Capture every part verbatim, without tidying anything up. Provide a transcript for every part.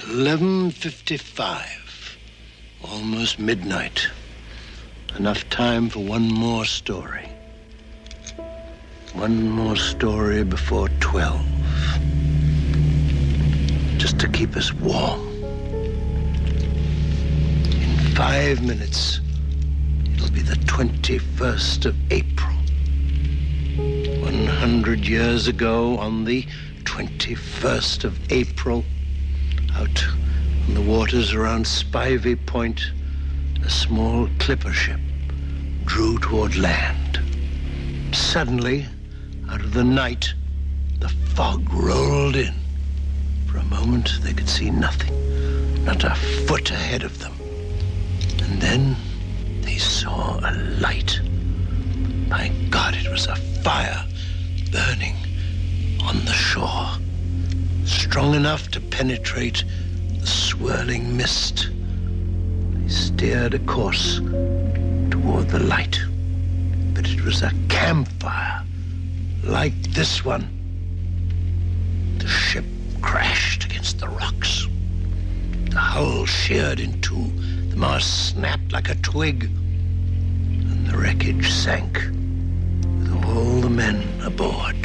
eleven fifty-five. Almost midnight. Enough time for one more story. One more story before twelve. Just to keep us warm. In five minutes, it'll be the twenty-first of April. One hundred years ago, on the twenty-first of April, out on the waters around Spivey Point, a small clipper ship drew toward land. Suddenly, out of the night, the fog rolled in. For a moment, they could see nothing, not a foot ahead of them. And then they saw a light. My God, it was a fire burning on the shore, strong enough to penetrate the swirling mist. They steered a course toward the light, but it was a campfire like this one. The ship crashed against the rocks. The hull sheared in two. The mast snapped like a twig, and the wreckage sank with all the men aboard.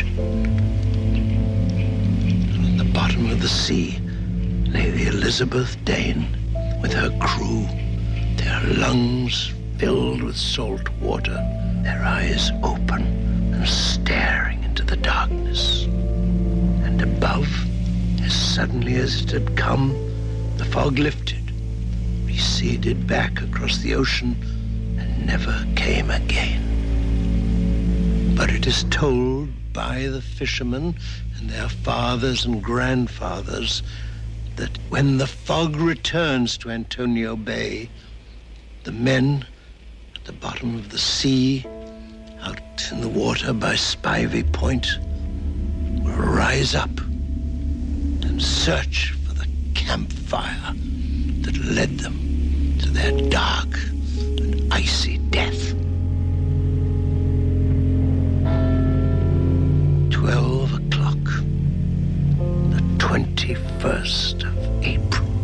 And at the bottom of the sea lay the Elizabeth Dane with her crew, their lungs filled with salt water, their eyes open and staring into the darkness. And above, as suddenly as it had come, the fog lifted, receded back across the ocean, and never came again. But it is told by the fishermen and their fathers and grandfathers that when the fog returns to Antonio Bay, the men at the bottom of the sea, out in the water by Spivey Point, will rise up and search for the campfire that led them to their dark and icy death. Twelve o'clock, the twenty-first